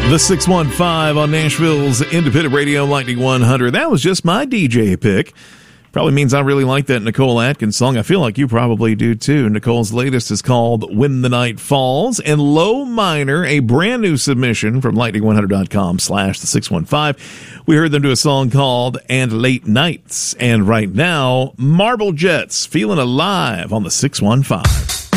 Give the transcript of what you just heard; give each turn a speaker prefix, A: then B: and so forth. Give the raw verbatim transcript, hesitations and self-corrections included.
A: The six one five on Nashville's Independent Radio, Lightning one hundred. That was just my D J pick. Probably means I really like that Nicole Atkins song. I feel like you probably do too. Nicole's latest is called When the Night Falls. And Low Minor, a brand new submission from lightning one hundred dot com slash the six one five. We heard them do a song called And Late Nights. And right now, Marble Jets, Feeling Alive on the six one five.